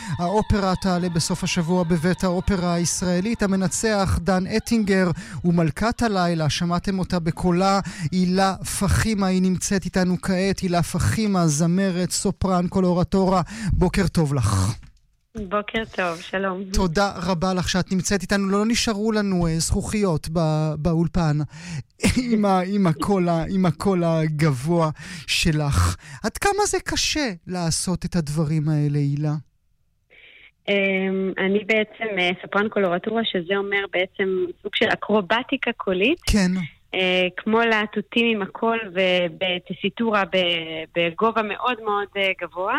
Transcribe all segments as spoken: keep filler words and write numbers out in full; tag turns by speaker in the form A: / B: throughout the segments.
A: האופרה תעלה בסוף השבוע בבית האופרה הישראלית. המנצח דן אטינגר ומלכת הלילה, שמעתם אותה בקולה, הילה פחימה, היא נמצאת איתנו כעת. הילה פחימה, זמרת, סופרן, קולורטורה, בוקר טוב לך.
B: בוקר טוב, שלום.
A: תודה רבה לך שאת נמצאת איתנו. לא נשארו לנו uh, זכוכיות בא, באולפן עם, ה, עם, הקול, עם הקול הגבוה שלך. עד כמה זה קשה לעשות את הדברים האלה, הילה?
B: Um, אני בעצם uh, סופרן קולורטורה, שזה אומר בעצם סוג של אקרובטיקה קולית.
A: כן.
B: Uh, כמו להטוטים עם הקול ובטסיטורה בגובה מאוד מאוד uh, גבוה.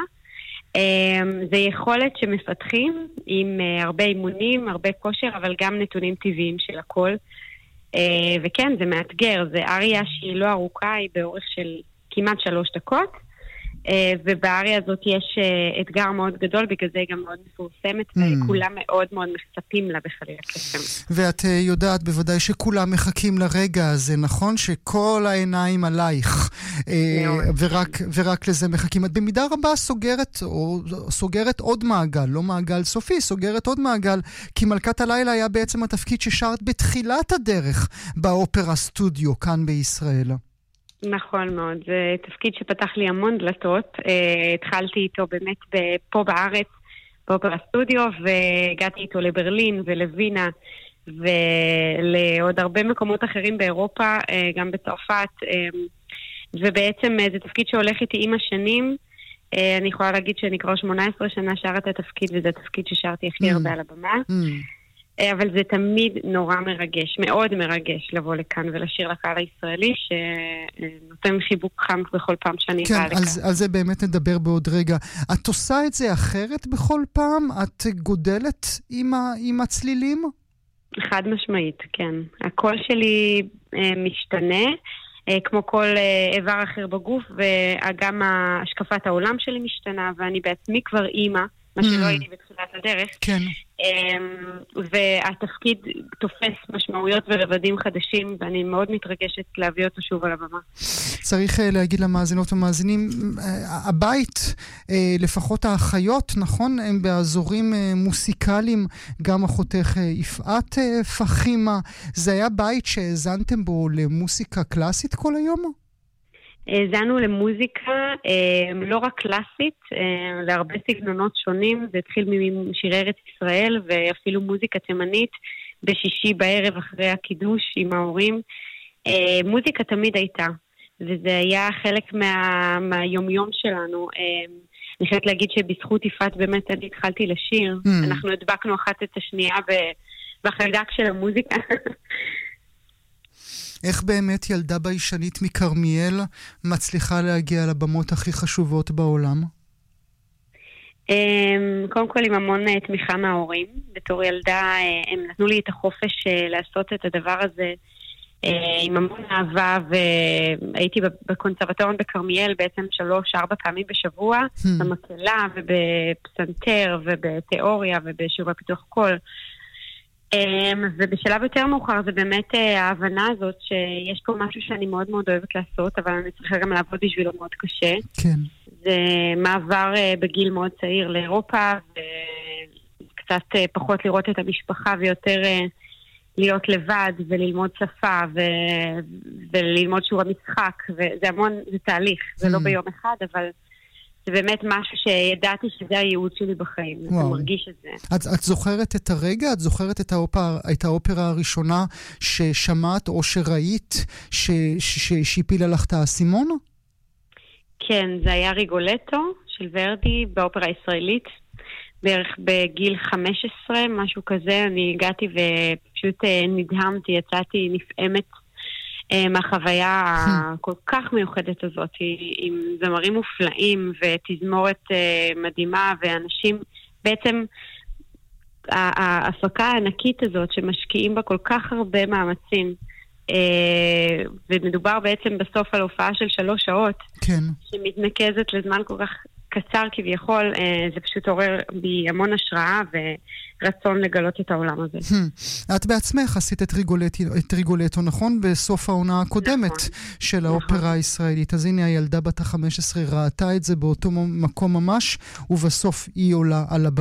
B: זה יכולת שמפתחים עם הרבה אימונים, הרבה כושר, אבל גם נתונים טבעיים של הכל. וכן, זה מאתגר. זה אריה שהיא לא ארוכה, היא באורך של כמעט שלוש דקות. ובאריה הזאת יש אתגר מאוד גדול, בגלל זה היא גם מאוד מפורסמת, וכולם מאוד מאוד מחצפים לה בחליל הקסם.
A: ואת יודעת בוודאי שכולם מחכים לרגע הזה, נכון? שכל העיניים עלייך, ורק, ורק לזה מחכים. את במידה רבה סוגרת, או סוגרת עוד מעגל, לא מעגל סופי, סוגרת עוד מעגל, כי מלכת הלילה היה בעצם התפקיד ששרת בתחילת הדרך באופרה סטודיו כאן בישראל.
B: נכון מאוד, זה תפקיד שפתח לי המון דלתות. uh, התחלתי איתו באמת פה בארץ, באופרה סטודיו, והגעתי איתו לברלין ולווינה ולעוד הרבה מקומות אחרים באירופה, uh, גם בצרפת, uh, ובעצם uh, זה תפקיד שהולך איתי עם השנים. uh, אני יכולה להגיד שאני כבר שמונה עשרה שנה שרת את התפקיד, וזה התפקיד ששרתי הכי הרבה על הבמה. אבל זה תמיד נורא מרגש, מאוד מרגש לבוא לכאן ולשיר לקהל הישראלי, שנותן חיבוק חם בכל פעם שאני באה לכאן.
A: כן, על זה באמת נדבר בעוד רגע. את עושה את זה אחרת בכל פעם? את גודלת עם הצלילים?
B: חד משמעית, כן. הקול שלי משתנה, כמו כל איבר אחר בגוף, וגם השקפת העולם שלי משתנה, ואני בעצמי כבר אימא, מה שלא הייתי בתחילת הדרך.
A: כן.
B: והתפקיד תופס משמעויות ורבדים חדשים, ואני מאוד מתרגשת להביא אותו שוב על הבמה.
A: צריך להגיד למאזינות ומאזינים, הבית, לפחות האחיות, נכון? הם באזורים מוסיקליים, גם אחותך יפעת פחימה. זה היה בית שהזנתם בו למוסיקה קלאסית כל היום?
B: זנו למוזיקה, לא רק קלאסית, להרבה סגנונות שונים. זה התחיל משירי ארץ ישראל ואפילו מוזיקה תימנית בשישי בערב אחרי הקידוש עם ההורים. מוזיקה תמיד הייתה, וזה היה חלק מה, מהיומיום שלנו. אני חייבת להגיד שבזכות יפעת באמת אני התחלתי לשיר. Mm. אנחנו הדבקנו אחת את השנייה בחיידק של המוזיקה.
A: איך באמת ילדה ביישנית מקרמיאל מצליחה להגיע לבמות הכי חשובות בעולם?
B: קודם כל עם המון תמיכה מההורים. בתור ילדה הם נתנו לי את החופש לעשות את הדבר הזה עם המון אהבה, והייתי בקונסרבטוריון בקרמיאל בעצם שלוש, ארבע פעמים בשבוע, במקהלה ובפסנתר ובתיאוריה ובשיעורי פיתוח קול. ובשלב יותר מאוחר זה באמת ההבנה הזאת שיש פה משהו שאני מאוד מאוד אוהבת לעשות, אבל אני צריכה גם לעבוד בשבילו מאוד קשה.
A: כן.
B: זה מעבר בגיל מאוד צעיר לאירופה, וקצת פחות לראות את המשפחה ויותר להיות לבד וללמוד שפה וללמוד שיעורי משחק, וזה המון, זה תהליך, זה לא ביום אחד, אבל זה באמת משהו שידעתי שזה הייעוד שלי בחיים. אתה מרגיש את זה.
A: את, את זוכרת את הרגע? את זוכרת את האופרה, את האופרה הראשונה ששמעת או שראית שהפילה לך את האסימון?
B: כן, זה היה ריגולטו של ורדי באופרה הישראלית. בערך בגיל חמש עשרה, משהו כזה. אני הגעתי ופשוט נדהמתי, יצאתי נפעמת מהחוויה הכל כך מיוחדת הזאת, עם זמרים מופלאים ותזמורת מדהימה ואנשים, בעצם ההפקה הענקית הזאת שמשקיעים בה כל כך הרבה מאמצים, ומדובר בעצם בסוף על הופעה של שלוש שעות,
A: כן.
B: שמתנקזת לזמן כל כך קצר כביכול, זה פשוט עורר בי המון השראה ורצון לגלות את העולם הזה.
A: את בעצמך עשית את ריגולטו, נכון? בסוף העונה הקודמת של האופרה הישראלית. אז הנה הילדה בת ה-חמש עשרה ראתה את זה באותו מקום ממש, ובסוף היא עולה על הבמה.